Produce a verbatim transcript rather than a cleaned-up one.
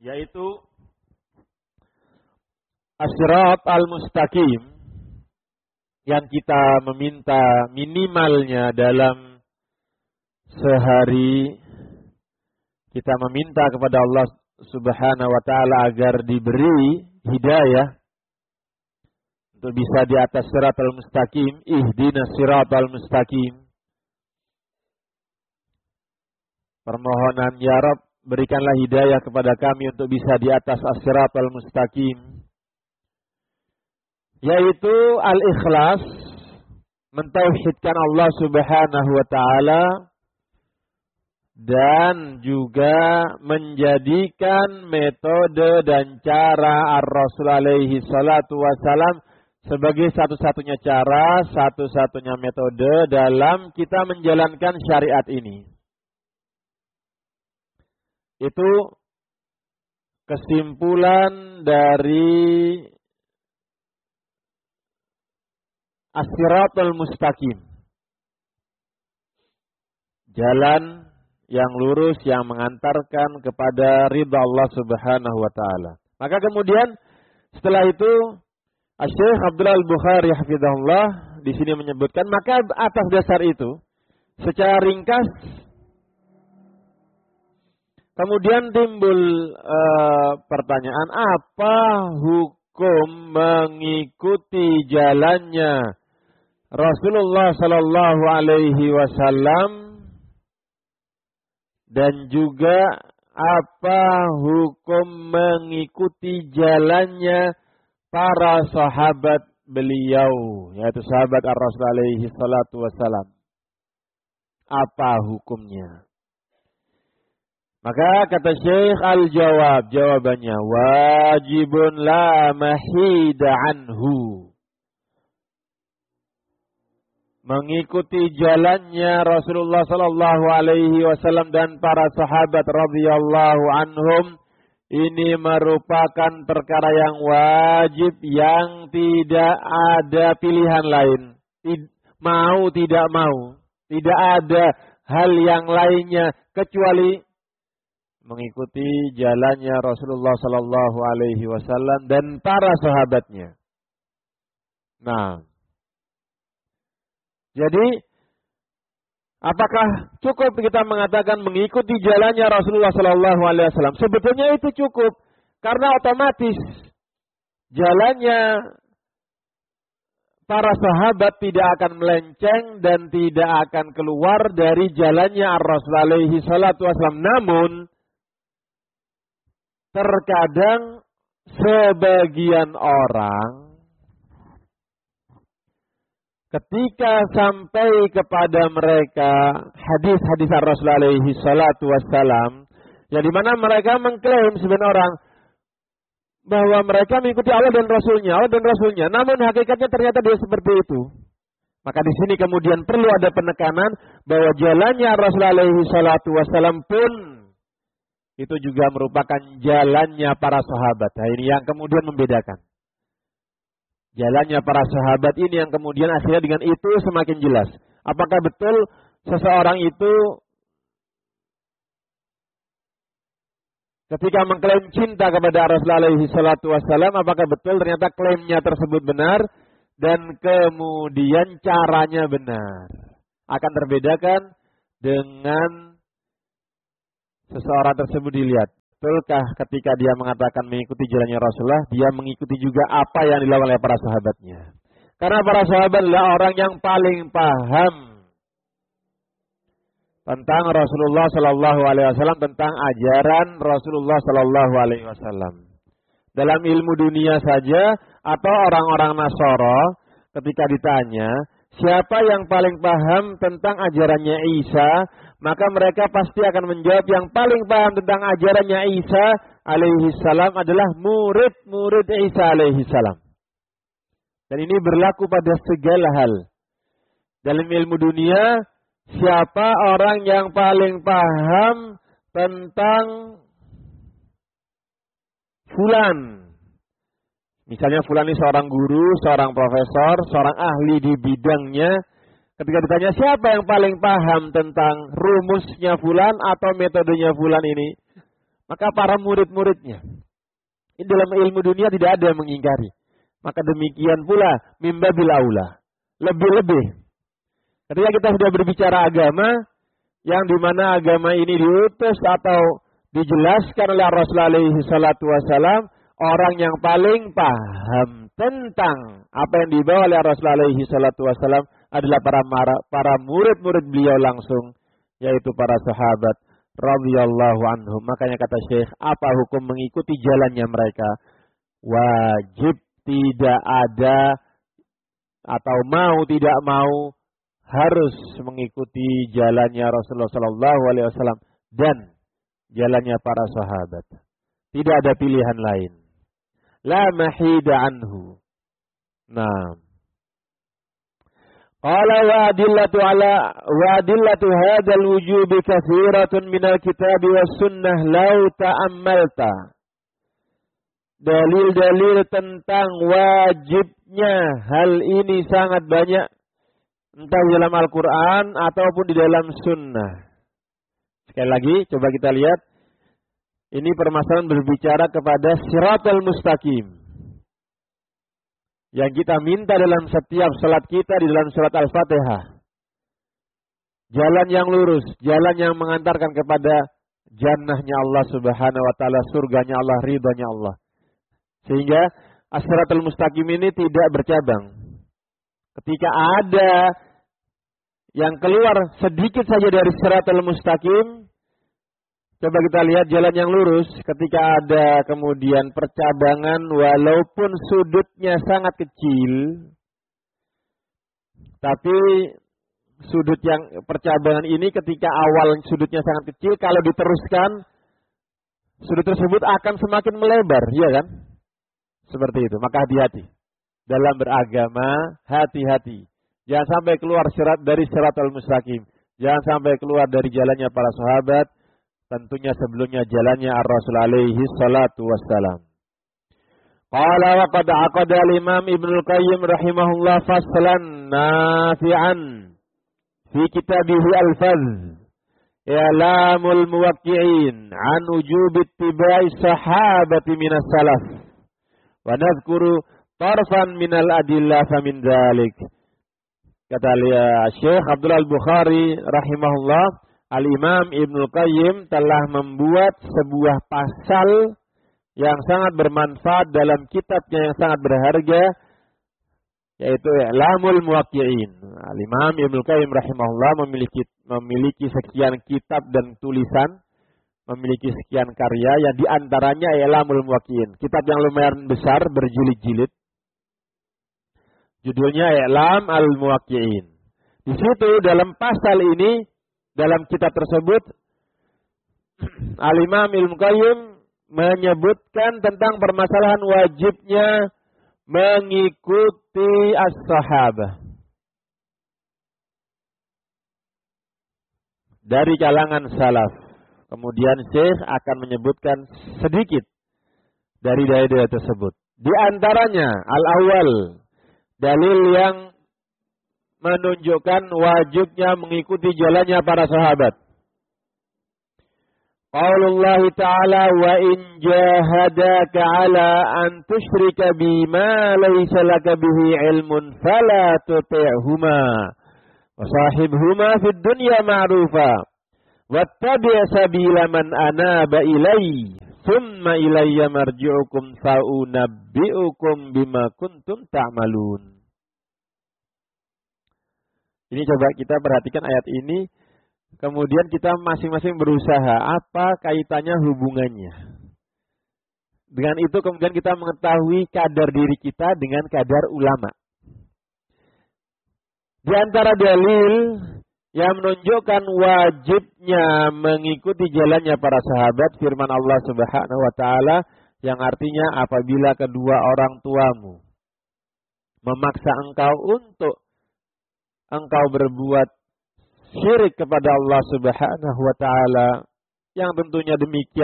yaitu as-sirat al-mustaqim, yang kita meminta minimalnya dalam sehari, kita meminta kepada Allah Subhanahu wa ta'ala agar diberi hidayah untuk bisa di atas siratal mustaqim. Ihdinas siratal mustaqim. Permohonan, ya Rabb, berikanlah hidayah kepada kami untuk bisa di atas as-siratal mustaqim, yaitu al-ikhlas, mentauhidkan Allah Subhanahu wa ta'ala, dan juga menjadikan metode dan cara ar-Rasul alaihi salatu wassalam sebagai satu-satunya cara, satu-satunya metode dalam kita menjalankan syariat ini. Itu kesimpulan dari as-siratul mustaqim, jalan yang lurus yang mengantarkan kepada ridha Allah Subhanahu wa taala. Maka kemudian setelah itu Syekh Abdullah Al-Bukhari hafizahullah di sini menyebutkan, maka atas dasar itu secara ringkas kemudian timbul uh, pertanyaan, apa hukum mengikuti jalannya Rasulullah sallallahu alaihi wasallam, dan juga apa hukum mengikuti jalannya para sahabat beliau, yaitu sahabat ar-Rasul alaihi salatu wassalam. Apa hukumnya? Maka kata Syekh al-jawab, jawabannya wajibun la mahida anhu. Mengikuti jalannya Rasulullah sallallahu alaihi wasallam dan para sahabat radhiyallahu anhum, ini merupakan perkara yang wajib, yang tidak ada pilihan lain. Mau tidak mau, tidak ada hal yang lainnya kecuali mengikuti jalannya Rasulullah sallallahu alaihi wasallam dan para sahabatnya. Nah, jadi apakah cukup kita mengatakan mengikuti jalannya Rasulullah sallallahu alaihi wasallam? Sebetulnya itu cukup, karena otomatis jalannya para sahabat tidak akan melenceng dan tidak akan keluar dari jalannya Ar-Rasul alaihi salatu wasallam. Namun terkadang sebagian orang ketika sampai kepada mereka hadis-hadis Ar-Rasul alaihi salatu wassalam, yang dimana mereka mengklaim sebagian orang bahwa mereka mengikuti Allah dan Rasulnya, Allah dan Rasulnya, namun hakikatnya ternyata dia seperti itu. Maka di sini kemudian perlu ada penekanan bahwa jalannya Ar-Rasul alaihi salatu wassalam pun itu juga merupakan jalannya para sahabat. Nah, ini yang kemudian membedakan. Jalannya para sahabat ini yang kemudian akhirnya dengan itu semakin jelas. Apakah betul seseorang itu ketika mengklaim cinta kepada Rasulullah alaihi salatu wassalam, apakah betul ternyata klaimnya tersebut benar dan kemudian caranya benar? Akan terbedakan dengan seseorang tersebut dilihat. Betulkah ketika dia mengatakan mengikuti jalannya Rasulullah, dia mengikuti juga apa yang dilakukan oleh para sahabatnya. Karena para sahabat adalah orang yang paling paham tentang Rasulullah Sallallahu Alaihi Wasallam, tentang ajaran Rasulullah Sallallahu Alaihi Wasallam. Dalam ilmu dunia saja atau orang-orang Nasara ketika ditanya siapa yang paling paham tentang ajarannya Isa, maka mereka pasti akan menjawab yang paling paham tentang ajarannya Isa alaihi salam adalah murid-murid Isa alaihi salam. Dan ini berlaku pada segala hal. Dalam ilmu dunia, siapa orang yang paling paham tentang fulan? Misalnya fulan ini seorang guru, seorang profesor, seorang ahli di bidangnya. Ketika ditanya siapa yang paling paham tentang rumusnya fulan atau metodenya fulan ini, maka para murid-muridnya. Ini dalam ilmu dunia tidak ada yang mengingkari. Maka demikian pula mimbabil aula. Lebih-lebih. Ketika kita sudah berbicara agama, yang dimana agama ini diutus atau dijelaskan oleh Rasulullah alaihi salatu wassalam, orang yang paling paham tentang apa yang dibawa oleh Rasulullah alaihi salatu wassalam adalah para para murid-murid beliau langsung, yaitu para sahabat radhiyallahu anhum. Makanya kata Syekh, apa hukum mengikuti jalannya mereka? Wajib, tidak ada atau mau tidak mau harus mengikuti jalannya Rasulullah sallallahu alaihi wasallam dan jalannya para sahabat. Tidak ada pilihan lain. La mahida anhu. Nah. Qala wa adillatu ala wa adillatu hadzal wujub katsiratun minal kitab was sunnah law ta'ammalta. Dalil-dalil tentang wajibnya hal ini sangat banyak, entah di dalam Al-Quran ataupun di dalam sunnah. Sekali lagi, coba kita lihat. Ini permasalahan berbicara kepada siratal mustaqim. Yang kita minta dalam setiap salat kita di dalam surat Al-Fatihah. Jalan yang lurus, jalan yang mengantarkan kepada jannahnya Allah subhanahu wa ta'ala, surganya Allah, ridhanya Allah. Sehingga as-siratal mustaqim ini tidak bercabang. Ketika ada yang keluar sedikit saja dari siratal mustaqim, coba kita lihat jalan yang lurus. Ketika ada kemudian percabangan, walaupun sudutnya sangat kecil, tapi sudut yang percabangan ini ketika awal sudutnya sangat kecil, kalau diteruskan, sudut tersebut akan semakin melebar, iya kan? Seperti itu. Maka hati-hati. Dalam beragama, hati-hati. Jangan sampai keluar sirat dari siratal mustaqim. Jangan sampai keluar dari jalannya para sahabat. Tentunya sebelumnya jalannya ar-Rasul alaihi salatu wassalam. Qala wa qad aqada al-Imam Ibnu Qayyim rahimahullah faslan nafi'an fi kitabihi al-Fadh I'lamul Muwaqqi'in an wujubi ittiba'i sahabati minas salaf. Wa nadhkuru tarfan minal adillah famin dzalik. Kata Syekh Abdullah Al-Bukhari rahimahullah, Al-Imam Ibnu Qayyim telah membuat sebuah pasal yang sangat bermanfaat dalam kitabnya yang sangat berharga, yaitu I'lamul Muwaqqi'in. Al-Imam Ibnu Qayyim rahimahullah memiliki memiliki sekian kitab dan tulisan, memiliki sekian karya yang diantaranya I'lamul Muwaqqi'in. Kitab yang lumayan besar, berjilid-jilid. Judulnya I'lam al-Muwaqqi'in. Di situ dalam pasal ini, dalam kitab tersebut, Al-Imam Ibnu Qayyim menyebutkan tentang permasalahan wajibnya mengikuti as-sahabah dari kalangan salaf. Kemudian Syekh akan menyebutkan sedikit dari dalil-dalil tersebut. Di antaranya al-awwal, dalil yang menunjukkan wajibnya mengikuti jalannya para sahabat. Qaulullah ta'ala wa in jahadaka ala an tusyrika bima laysa laka bihi ilmun fala tuti'huma wa sahibhuma fid dunya ma'rufa wattabi' sabila man anaba ilai thumma ilayya marji'ukum fa'unabbi'ukum bima kuntum ta'malun. Ini coba kita perhatikan ayat ini. Kemudian kita masing-masing berusaha. Apa kaitannya hubungannya? Dengan itu kemudian kita mengetahui kadar diri kita dengan kadar ulama. Di antara dalil yang menunjukkan wajibnya mengikuti jalannya para sahabat, firman Allah Subhanahu wa taala yang artinya apabila kedua orang tuamu memaksa engkau untuk engkau berbuat syirik kepada Allah Subhanahu wa taala, yang tentunya demikian